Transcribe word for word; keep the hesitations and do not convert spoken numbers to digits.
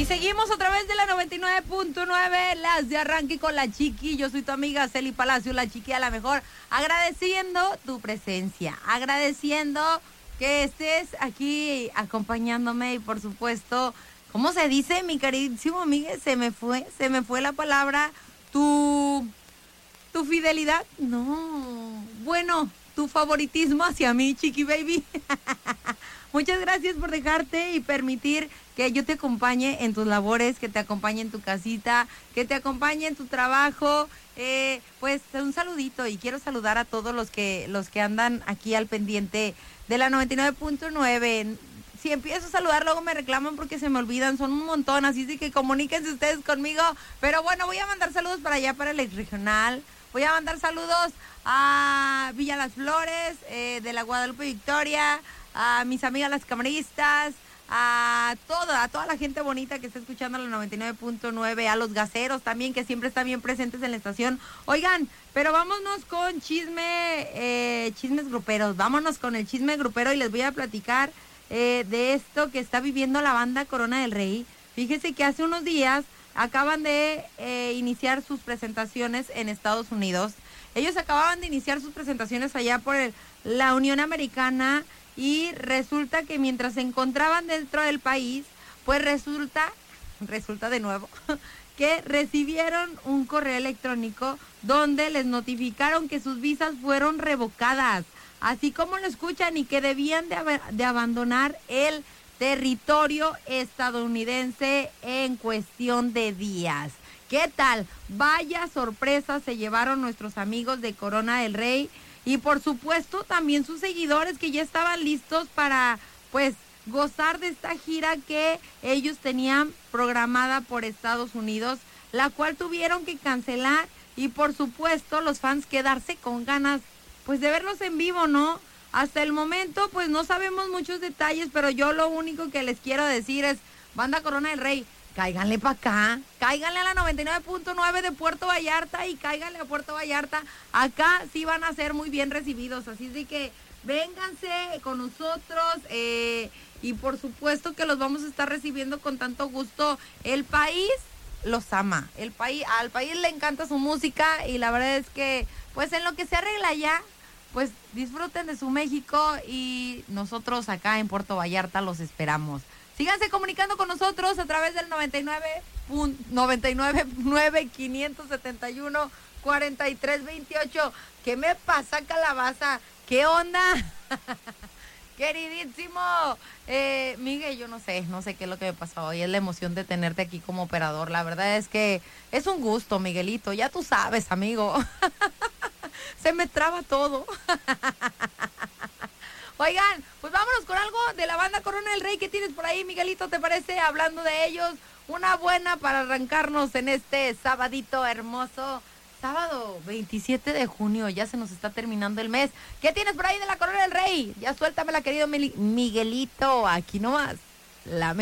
seguimos a través de la noventa y nueve punto nueve, las de arranque con la Chiqui. Yo soy tu amiga Celi Palacio, la Chiqui a la mejor, agradeciendo tu presencia, agradeciendo que estés aquí acompañándome y por supuesto, ¿cómo se dice, mi queridísimo Miguel? Se me fue, se me fue la palabra, tu, tu fidelidad, no, bueno, tu favoritismo hacia mí, Chiqui Baby. Muchas gracias por dejarte y permitir que yo te acompañe en tus labores, que te acompañe en tu casita, que te acompañe en tu trabajo. Eh, pues un saludito y quiero saludar a todos los que los que andan aquí al pendiente de la noventa y nueve punto nueve. Si empiezo a saludar, luego me reclaman porque se me olvidan, son un montón, así es que comuníquense ustedes conmigo. Pero bueno, voy a mandar saludos para allá, para el regional. Voy a mandar saludos a Villa Las Flores, eh, de la Guadalupe Victoria, a mis amigas las camaristas, a toda, a toda la gente bonita que está escuchando la noventa y nueve punto nueve, a los gaseros también que siempre están bien presentes en la estación. Oigan, pero vámonos con chisme, eh, chismes gruperos, vámonos con el chisme grupero y les voy a platicar eh, de esto que está viviendo la banda Corona del Rey. Fíjese que hace unos días acaban de eh, iniciar sus presentaciones en Estados Unidos. Ellos acababan de iniciar sus presentaciones allá por el, la Unión Americana. Y resulta que mientras se encontraban dentro del país, pues resulta, resulta de nuevo, que recibieron un correo electrónico donde les notificaron que sus visas fueron revocadas, así como lo escuchan, y que debían de, ab- de abandonar el territorio estadounidense en cuestión de días. ¿Qué tal? Vaya sorpresa se llevaron nuestros amigos de Corona del Rey. Y por supuesto también sus seguidores que ya estaban listos para pues gozar de esta gira que ellos tenían programada por Estados Unidos, la cual tuvieron que cancelar y por supuesto los fans quedarse con ganas pues de verlos en vivo, ¿no? Hasta el momento pues no sabemos muchos detalles, pero yo lo único que les quiero decir es, banda Corona del Rey, cáiganle para acá, cáiganle a la noventa y nueve punto nueve de Puerto Vallarta y cáiganle a Puerto Vallarta. Acá sí van a ser muy bien recibidos, así de que vénganse con nosotros eh, y por supuesto que los vamos a estar recibiendo con tanto gusto. El país los ama, el país, al país le encanta su música y la verdad es que pues en lo que se arregla ya, pues disfruten de su México y nosotros acá en Puerto Vallarta los esperamos. Síganse comunicando con nosotros a través del noventa y nueve, noventa y nueve nueve, quinientos setenta y uno, cuarenta y tres veintiocho. ¿Qué me pasa, Calabaza? ¿Qué onda? Queridísimo eh, Miguel, yo no sé, no sé qué es lo que me pasa hoy. Es la emoción de tenerte aquí como operador. La verdad es que es un gusto, Miguelito. Ya tú sabes, amigo. Se me traba todo. Oigan, pues vámonos con algo de la banda Corona del Rey. ¿Qué tienes por ahí, Miguelito? ¿Te parece? Hablando de ellos, una buena para arrancarnos en este sabadito hermoso. Sábado veintisiete de junio, ya se nos está terminando el mes. ¿Qué tienes por ahí de la Corona del Rey? Ya suéltamela, querido Miguelito. Aquí nomás, la